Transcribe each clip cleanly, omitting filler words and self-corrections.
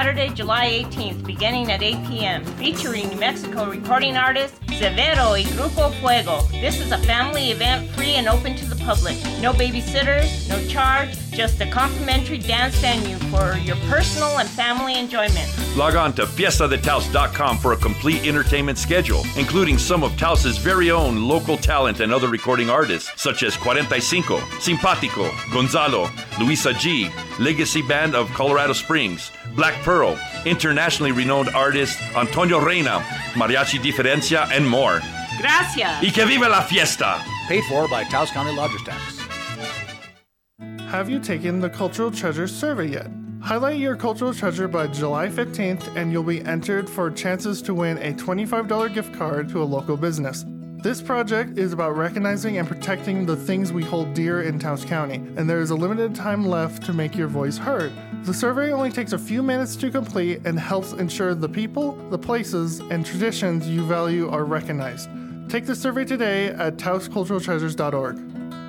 Saturday, July 18th, beginning at 8 p.m., featuring New Mexico recording artist Severo y Grupo Fuego. This is a family event, free and open to the public. No babysitters, no charge, just a complimentary dance venue for your personal and family enjoyment. Log on to fiestadetaos.com for a complete entertainment schedule, including some of Taos's very own local talent and other recording artists, such as 45, Simpatico, Gonzalo, Luisa G, Legacy Band of Colorado Springs, Black Pearl, internationally renowned artist Antonio Reina, Mariachi Diferencia, and more. Gracias. Y que viva la fiesta! Paid for by Taos County Lodgers Tax. Have you taken the Cultural Treasures survey yet? Highlight your cultural treasure by July 15th and you'll be entered for chances to win a $25 gift card to a local business. This project is about recognizing and protecting the things we hold dear in Taos County, and there is a limited time left to make your voice heard. The survey only takes a few minutes to complete and helps ensure the people, the places, and traditions you value are recognized. Take the survey today at taosculturaltreasures.org.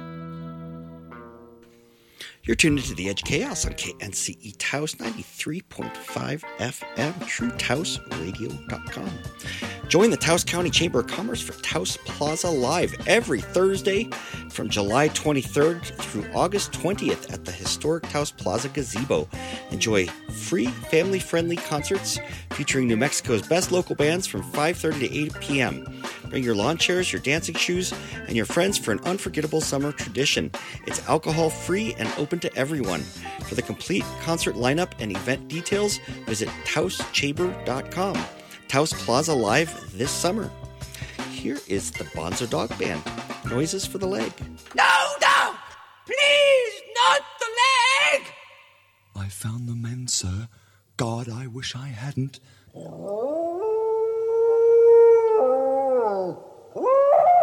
You're tuned into The Edge Chaos on KNCE Taos 93.5 FM, TrueTaosRadio.com. Join the Taos County Chamber of Commerce for Taos Plaza Live every Thursday from July 23rd through August 20th at the historic Taos Plaza Gazebo. Enjoy free, family-friendly concerts featuring New Mexico's best local bands from 5:30 to 8 p.m. Bring your lawn chairs, your dancing shoes, and your friends for an unforgettable summer tradition. It's alcohol-free and open to everyone. For the complete concert lineup and event details, visit TaosChamber.com. Taos Plaza Live this summer. Here is the Bonzo Dog Band. Noises for the leg. No! Please, not the leg! I found the men, sir. God, I wish I hadn't. Oh.